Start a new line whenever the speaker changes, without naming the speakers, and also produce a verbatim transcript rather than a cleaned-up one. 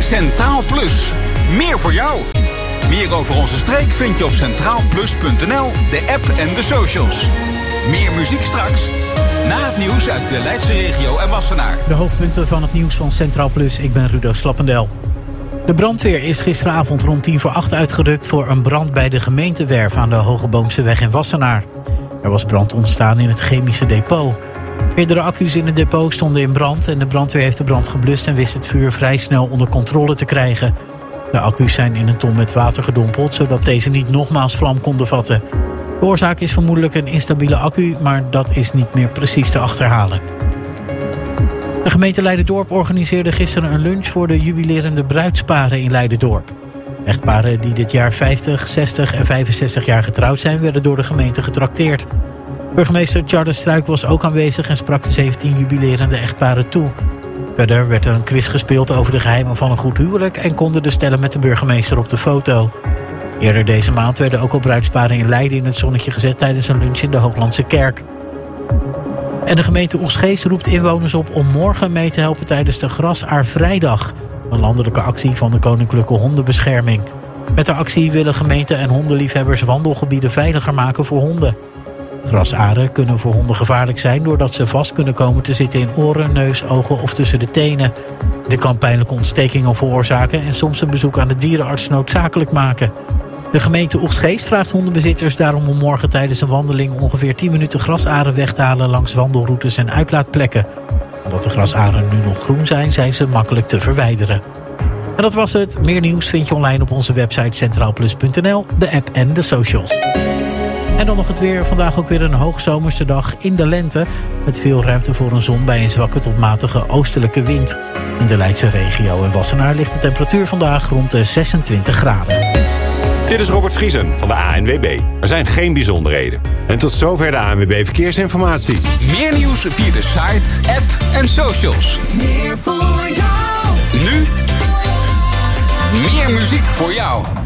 Centraal Plus. Meer voor jou. Meer over onze streek vind je op centraal plus punt n l, de app en de socials. Meer muziek straks. Na het nieuws uit de Leidse regio en Wassenaar.
De hoofdpunten van het nieuws van Centraal Plus. Ik ben Rudo Slappendel. De brandweer is gisteravond rond tien voor acht uitgerukt voor een brand bij de gemeentewerf aan de Hogeboomseweg in Wassenaar. Er was brand ontstaan in het chemische depot. Meerdere accu's in het depot stonden in brand en de brandweer heeft de brand geblust en wist het vuur vrij snel onder controle te krijgen. De accu's zijn in een ton met water gedompeld, zodat deze niet nogmaals vlam konden vatten. De oorzaak is vermoedelijk een instabiele accu, maar dat is niet meer precies te achterhalen. De gemeente Leiderdorp organiseerde gisteren een lunch voor de jubilerende bruidsparen in Leiderdorp. Echtparen die dit jaar vijftig, zestig en vijfenzestig jaar getrouwd zijn, werden door de gemeente getrakteerd. Burgemeester Charles Struik was ook aanwezig en sprak de zeventien jubilerende echtparen toe. Verder werd er een quiz gespeeld over de geheimen van een goed huwelijk en konden de stellen met de burgemeester op de foto. Eerder deze maand werden ook al bruidsparen in Leiden in het zonnetje gezet tijdens een lunch in de Hooglandse Kerk. En de gemeente Oegstgeest roept inwoners op om morgen mee te helpen tijdens de Grasaar-vrijdag, een landelijke actie van de Koninklijke Hondenbescherming. Met de actie willen gemeenten en hondenliefhebbers wandelgebieden veiliger maken voor honden. Grasaren kunnen voor honden gevaarlijk zijn doordat ze vast kunnen komen te zitten in oren, neus, ogen of tussen de tenen. Dit kan pijnlijke ontstekingen veroorzaken en soms een bezoek aan de dierenarts noodzakelijk maken. De gemeente Oegstgeest vraagt hondenbezitters daarom om morgen tijdens een wandeling ongeveer tien minuten grasaren weg te halen langs wandelroutes en uitlaatplekken. Omdat de grasaren nu nog groen zijn, zijn ze makkelijk te verwijderen. En dat was het. Meer nieuws vind je online op onze website centraal plus punt n l, de app en de socials. En dan nog het weer. Vandaag ook weer een hoogzomerse dag in de lente, met veel ruimte voor een zon bij een zwakke tot matige oostelijke wind. In de Leidse regio en Wassenaar ligt de temperatuur vandaag rond de zesentwintig graden.
Dit is Robert Vriesen van de A N W B. Er zijn geen bijzonderheden. En tot zover de A N W B Verkeersinformatie.
Meer nieuws via de site, app en socials.
Meer voor jou.
Nu meer muziek voor jou.